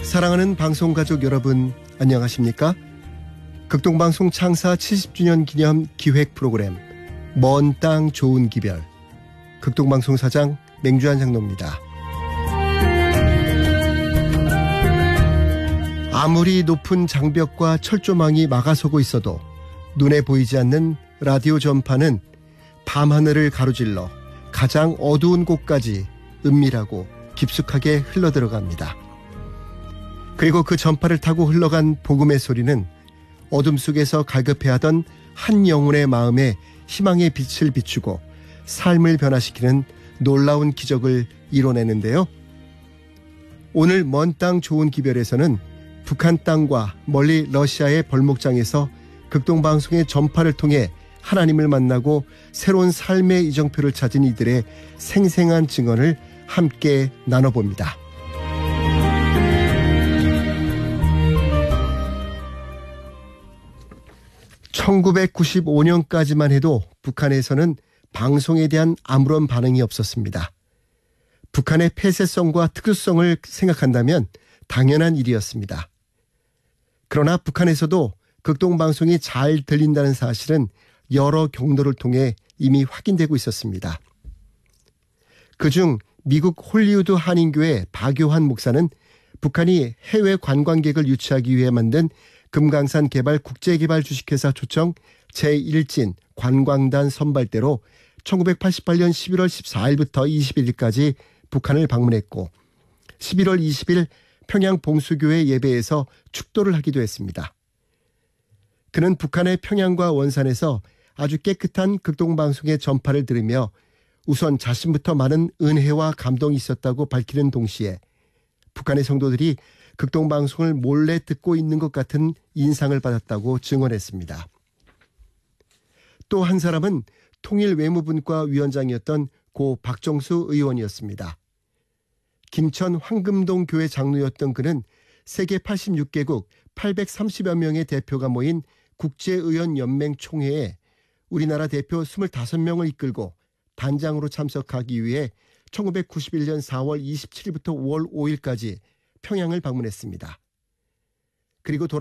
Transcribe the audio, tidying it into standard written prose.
사랑하는 방송가족 여러분, 안녕하십니까? 극동방송 창사 70주년 기념 기획 프로그램 먼 땅 좋은 기별, 극동방송 사장 맹주한 장로입니다. 아무리 높은 장벽과 철조망이 막아서고 있어도 눈에 보이지 않는 라디오 전파는 밤하늘을 가로질러 가장 어두운 곳까지 은밀하고 깊숙하게 흘러들어갑니다. 그리고 그 전파를 타고 흘러간 복음의 소리는 어둠 속에서 갈급해하던 한 영혼의 마음에 희망의 빛을 비추고 삶을 변화시키는 놀라운 기적을 이뤄내는데요. 오늘 먼 땅 좋은 기별에서는 북한 땅과 멀리 러시아의 벌목장에서 극동방송의 전파를 통해 하나님을 만나고 새로운 삶의 이정표를 찾은 이들의 생생한 증언을 함께 나눠봅니다. (1995년까지만) 해도 북한에서는 방송에 대한 아무런 반응이 없었습니다. 북한의 폐쇄성과 특수성을 생각한다면 당연한 일이었습니다. 그러나 북한에서도 극동방송이 잘 들린다는 사실은 여러 경로를 통해 이미 확인되고 있었습니다. 그중 미국 홀리우드 한인교회 박요한 목사는 북한이 해외 관광객을 유치하기 위해 만든 금강산 개발 국제개발 주식회사 초청 제1진 관광단 선발대로 1988년 11월 14일부터 21일까지 북한을 방문했고 11월 20일 평양 봉수교회 예배에서 축도를 하기도 했습니다. 그는 북한의 평양과 원산에서 아주 깨끗한 극동방송의 전파를 들으며 우선 자신부터 많은 은혜와 감동이 있었다고 밝히는 동시에 북한의 성도들이 극동방송을 몰래 듣고 있는 것 같은 인상을 받았다고 증언했습니다. 또 한 사람은 통일외무분과 위원장이었던 고 박정수 의원이었습니다. 김천 황금동 교회 장로였던 그는 세계 86개국 830여 명의 대표가 모인 국제의원연맹 총회에 우리나라 대표 25명을 이끌고 단장으로 참석하기 위해 1991년 4월 27일부터 5월 5일까지 평양을 방문했습니다. 그리고